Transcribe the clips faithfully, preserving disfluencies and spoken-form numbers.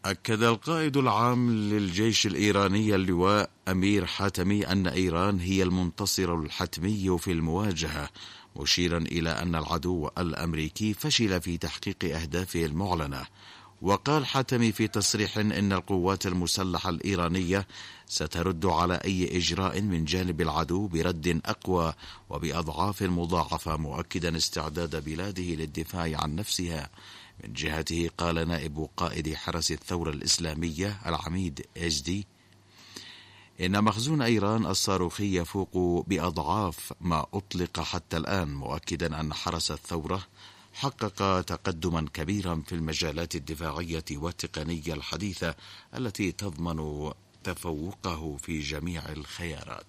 أكد القائد العام للجيش الإيراني اللواء أمير حاتمي أن إيران هي المنتصر الحتمي في المواجهة، مشيرا إلى أن العدو الأمريكي فشل في تحقيق أهدافه المعلنة. وقال حاتمي في تصريح إن القوات المسلحة الإيرانية سترد على أي إجراء من جانب العدو برد أقوى وبأضعاف مضاعفة، مؤكدا استعداد بلاده للدفاع عن نفسها. من جهته قال نائب قائد حرس الثورة الإسلامية العميد إيش دي إن مخزون إيران الصاروخي يفوق بأضعاف ما أطلق حتى الآن، مؤكدا أن حرس الثورة حقق تقدما كبيرا في المجالات الدفاعية والتقنية الحديثة التي تضمن تفوقه في جميع الخيارات.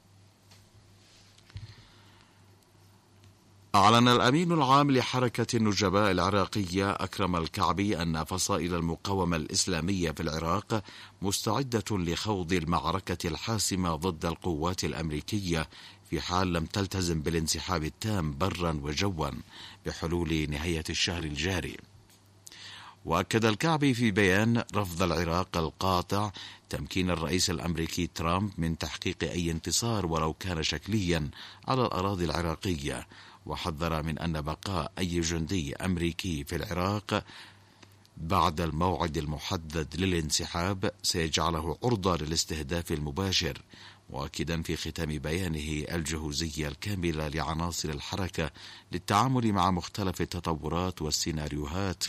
أعلن الأمين العام لحركة النجباء العراقية أكرم الكعبي أن فصائل المقاومة الإسلامية في العراق مستعدة لخوض المعركة الحاسمة ضد القوات الأمريكية في حال لم تلتزم بالانسحاب التام برا وجوا بحلول نهاية الشهر الجاري. وأكد الكعبي في بيان رفض العراق القاطع تمكين الرئيس الأمريكي ترامب من تحقيق أي انتصار ولو كان شكليا على الأراضي العراقية، وحذر من أن بقاء أي جندي أمريكي في العراق بعد الموعد المحدد للانسحاب سيجعله عرضة للاستهداف المباشر، مؤكدا في ختام بيانه الجهوزية الكاملة لعناصر الحركة للتعامل مع مختلف التطورات والسيناريوهات